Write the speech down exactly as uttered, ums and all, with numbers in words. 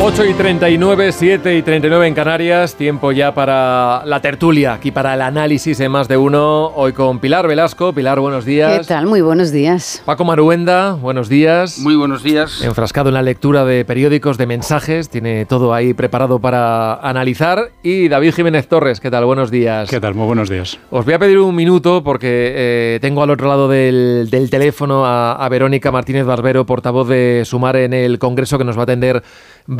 ocho y treinta y nueve, siete y treinta y nueve en Canarias, tiempo ya para la tertulia, aquí para el análisis de Más de Uno, hoy con Pilar Velasco. Pilar, buenos días. ¿Qué tal? Muy buenos días. Paco Maruenda, buenos días. Muy buenos días. Enfrascado en la lectura de periódicos, de mensajes, tiene todo ahí preparado para analizar. Y David Jiménez Torres, ¿qué tal? Buenos días. ¿Qué tal? Muy buenos días. Os voy a pedir un minuto porque eh, tengo al otro lado del, del teléfono a, a Verónica Martínez Barbero, portavoz de Sumar en el Congreso, que nos va a atender